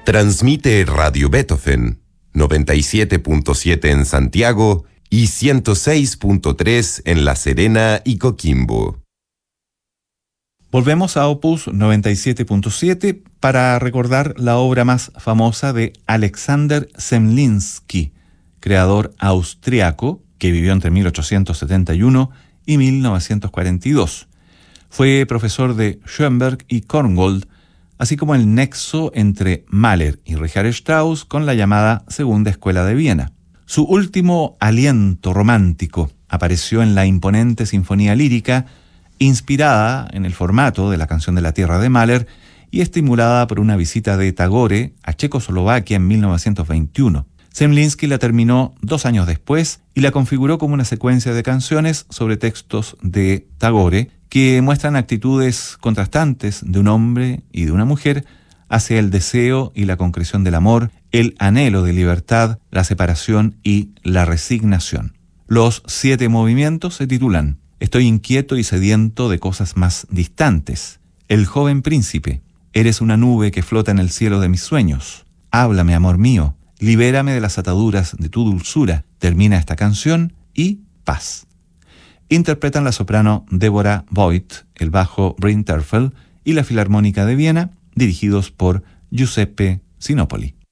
Transmite Radio Beethoven, 97.7 en Santiago y 106.3 en La Serena y Coquimbo. Volvemos a Opus 97.7 para recordar la obra más famosa de Alexander Zemlinsky, creador austriaco que vivió entre 1871 y 1942. Fue profesor de Schoenberg y Korngold, así como el nexo entre Mahler y Richard Strauss con la llamada Segunda Escuela de Viena. Su último aliento romántico apareció en la imponente sinfonía lírica, inspirada en el formato de la Canción de la Tierra de Mahler y estimulada por una visita de Tagore a Checoslovaquia en 1921. Zemlinsky la terminó 2 años después y la configuró como una secuencia de canciones sobre textos de Tagore que muestran actitudes contrastantes de un hombre y de una mujer hacia el deseo y la concreción del amor, el anhelo de libertad, la separación y la resignación. Los 7 movimientos se titulan Estoy inquieto y sediento de cosas más distantes. El joven príncipe. Eres una nube que flota en el cielo de mis sueños. Háblame, amor mío. Libérame de las ataduras de tu dulzura. Termina esta canción y paz. Interpretan la soprano Deborah Voigt, el bajo Bryn Terfel y la Filarmónica de Viena, dirigidos por Giuseppe Sinopoli.